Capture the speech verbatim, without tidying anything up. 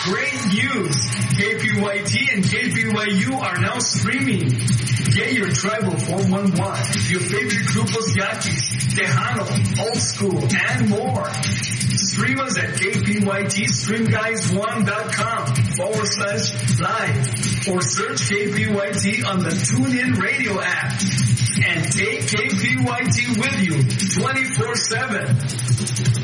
Great news! K P Y T and K P Y U are now streaming. Get your tribal four one one, your favorite grupos Yaquis, Tejano, Old School, and more. Stream us at K P Y T stream guys one dot com forward slash live or search K P Y T on the TuneIn Radio app. And take K P Y T with you twenty-four seven.